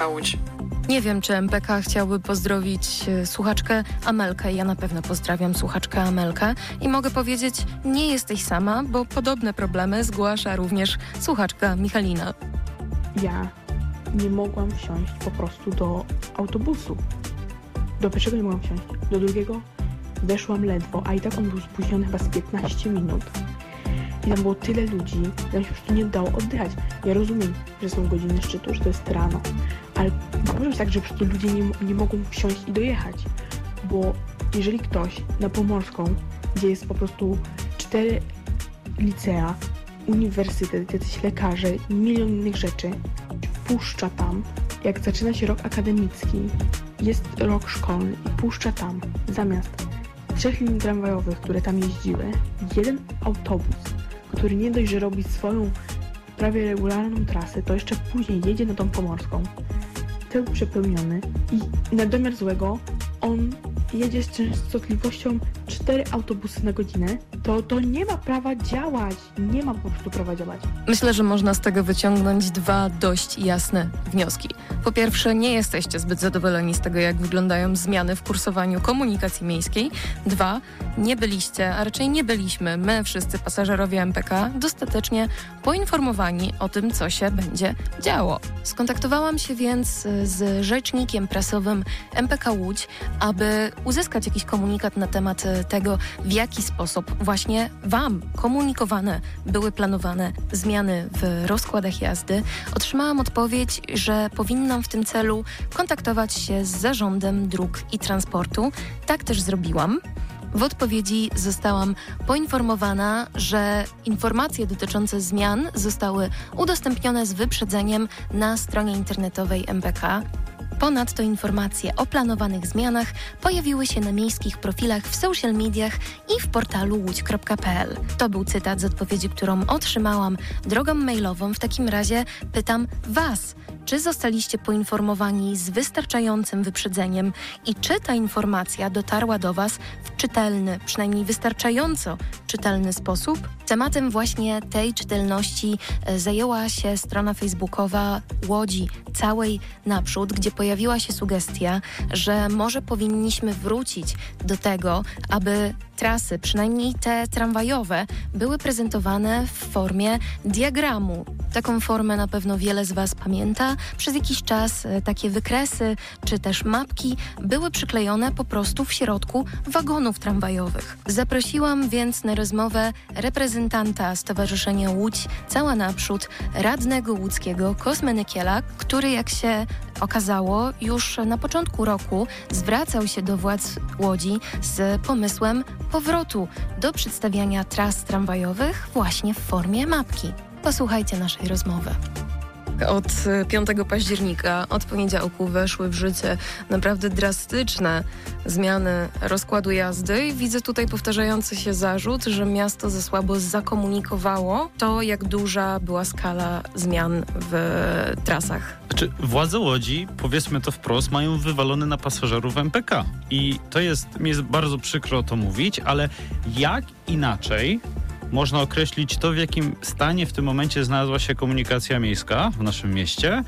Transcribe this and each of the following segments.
Łódź. Nie wiem, czy MPK chciałby pozdrowić słuchaczkę Amelkę. Ja na pewno pozdrawiam słuchaczkę Amelkę i mogę powiedzieć, nie jesteś sama, bo podobne problemy zgłasza również słuchaczka Michalina. Ja nie mogłam wsiąść po prostu do autobusu. Do pierwszego nie mogłam wsiąść, do drugiego weszłam ledwo, a i tak on był spóźniony chyba z 15 minut. I tam było tyle ludzi, że mi się po prostu nie dało oddychać. Ja rozumiem, że są godziny szczytu, że to jest rano, ale nie może być tak, że po prostu ludzie nie mogą wsiąść i dojechać. Bo jeżeli ktoś na Pomorską, gdzie jest po prostu 4 licea, uniwersytet, jacyś lekarze i milion innych rzeczy, puszcza tam, jak zaczyna się rok akademicki, jest rok szkolny i puszcza tam zamiast 3 linii tramwajowych, które tam jeździły, jeden autobus, który nie dość, że robi swoją prawie regularną trasę, to jeszcze później jedzie na tą Pomorską, cały przepełniony i na domiar złego on jedzie z częstotliwością 4 autobusy na godzinę, to nie ma prawa działać. Nie ma po prostu prawa działać. Myślę, że można z tego wyciągnąć 2 dość jasne wnioski. Po pierwsze, nie jesteście zbyt zadowoleni z tego, jak wyglądają zmiany w kursowaniu komunikacji miejskiej. 2, nie byliście, a raczej nie byliśmy, my wszyscy pasażerowie MPK, dostatecznie poinformowani o tym, co się będzie działo. Skontaktowałam się więc z rzecznikiem prasowym MPK Łódź, aby uzyskać jakiś komunikat na temat tego, w jaki sposób właśnie Wam komunikowane były planowane zmiany w rozkładach jazdy. Otrzymałam odpowiedź, że powinnam w tym celu kontaktować się z Zarządem Dróg i Transportu. Tak też zrobiłam. W odpowiedzi zostałam poinformowana, że informacje dotyczące zmian zostały udostępnione z wyprzedzeniem na stronie internetowej MPK. Ponadto informacje o planowanych zmianach pojawiły się na miejskich profilach w social mediach i w portalu łódź.pl. To był cytat z odpowiedzi, którą otrzymałam drogą mailową. W takim razie pytam Was, czy zostaliście poinformowani z wystarczającym wyprzedzeniem i czy ta informacja dotarła do Was w czytelny, przynajmniej wystarczająco czytelny sposób? Tematem właśnie tej czytelności zajęła się strona facebookowa Łodzi Całej Naprzód, gdzie pojawiła się sugestia, że może powinniśmy wrócić do tego, aby trasy, przynajmniej te tramwajowe, były prezentowane w formie diagramu. Taką formę na pewno wiele z Was pamięta. Przez jakiś czas takie wykresy czy też mapki były przyklejone po prostu w środku wagonów tramwajowych. Zaprosiłam więc na rozmowę reprezentanta Stowarzyszenia Łódź Cała Naprzód, radnego łódzkiego Kosmę Nykiela, który, jak się okazało, już na początku roku zwracał się do władz Łodzi z pomysłem powrotu do przedstawiania tras tramwajowych właśnie w formie mapki. Posłuchajcie naszej rozmowy. Od 5 października, od poniedziałku weszły w życie naprawdę drastyczne zmiany rozkładu jazdy i widzę tutaj powtarzający się zarzut, że miasto za słabo zakomunikowało to, jak duża była skala zmian w trasach. Znaczy, władze Łodzi, powiedzmy to wprost, mają wywalone na pasażerów MPK. I mi jest bardzo przykro to mówić, ale jak inaczej można określić to, w jakim stanie w tym momencie znalazła się komunikacja miejska w naszym mieście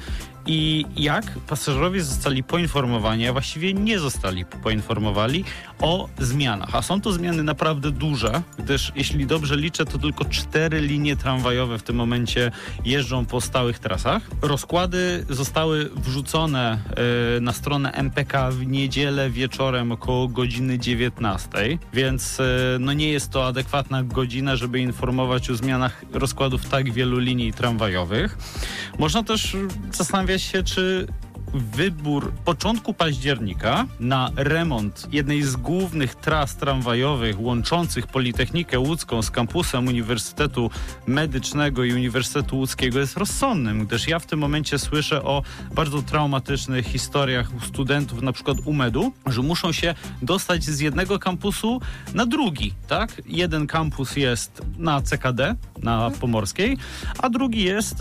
i jak pasażerowie zostali poinformowani, a właściwie nie zostali poinformowani o zmianach. A są to zmiany naprawdę duże, gdyż jeśli dobrze liczę, to tylko 4 linie tramwajowe w tym momencie jeżdżą po stałych trasach. Rozkłady zostały wrzucone na stronę MPK w niedzielę wieczorem około godziny 19, więc nie jest to adekwatna godzina, żeby informować o zmianach rozkładów tak wielu linii tramwajowych. Można też zastanawiać się, czy wybór początku października na remont jednej z głównych tras tramwajowych łączących Politechnikę Łódzką z kampusem Uniwersytetu Medycznego i Uniwersytetu Łódzkiego jest rozsądnym, gdyż ja w tym momencie słyszę o bardzo traumatycznych historiach u studentów, na przykład UMED-u, że muszą się dostać z jednego kampusu na drugi, tak? Jeden kampus jest na CKD, na Pomorskiej, a drugi jest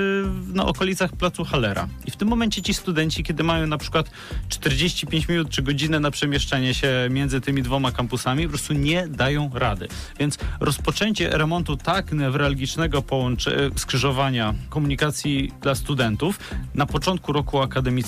na okolicach Placu Hallera. I w tym momencie ci studenci, kiedy mają na przykład 45 minut czy godzinę na przemieszczanie się między tymi 2 kampusami, po prostu nie dają rady. Więc rozpoczęcie remontu tak newralgicznego skrzyżowania komunikacji dla studentów na początku roku akademickiego